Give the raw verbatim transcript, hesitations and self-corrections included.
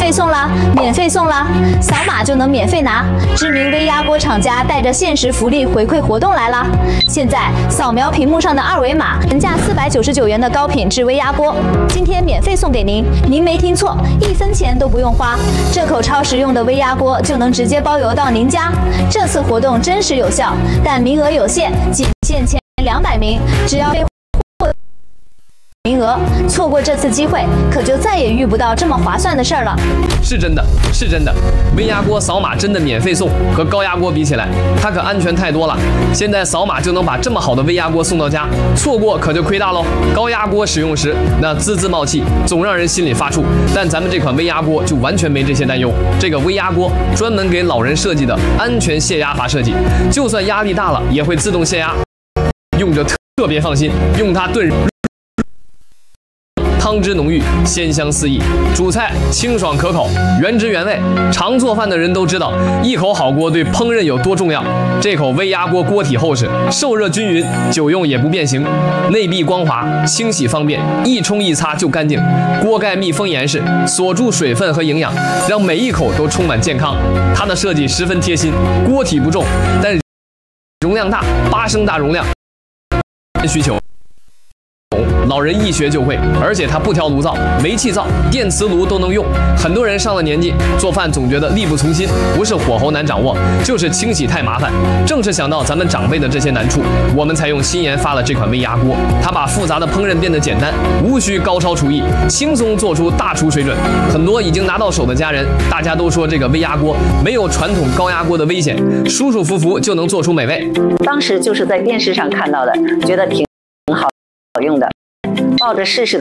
费送啦，免费送啦，扫码就能免费拿。知名微压锅厂家带着限时福利回馈活动来啦！现在扫描屏幕上的二维码，原价四百九十九元的高品质微压锅，今天免费送给您。您没听错，一分钱都不用花，这口超实用的微压锅就能直接包邮到您家。这次活动真实有效，但名额有限，仅限前两百名，只要被名额，错过这次机会，可就再也遇不到这么划算的事儿了。 是真的，是真的，微压锅扫码真的免费送，和高压锅比起来，它可安全太多了。现在扫码就能把这么好的微压锅送到家，错过可就亏大喽。高压锅使用时那滋滋冒气，总让人心里发怵，但咱们这款微压锅就完全没这些担忧。这个微压锅专门给老人设计的安全泄压阀设计，就算压力大了也会自动泄压，用着特别放心，用它炖汤汁浓郁，鲜香四溢，煮菜清爽可口，原汁原味。常做饭的人都知道，一口好锅对烹饪有多重要。这口微压锅锅体厚实，受热均匀，久用也不变形，内壁光滑，清洗方便，一冲一擦就干净。锅盖密封严实，锁住水分和营养，让每一口都充满健康。它的设计十分贴心，锅体不重，但容量大，八升大容量，需求。老人一学就会，而且它不挑炉灶、煤气灶、电磁炉都能用。很多人上了年纪，做饭总觉得力不从心，不是火候难掌握，就是清洗太麻烦。正是想到咱们长辈的这些难处，我们才用新研发了这款微压锅。它把复杂的烹饪变得简单，无需高超厨艺，轻松做出大厨水准。很多已经拿到手的家人，大家都说这个微压锅没有传统高压锅的危险，舒舒服服就能做出美味。 当时就是在电视上看到的，觉得挺好用的。抱着试试的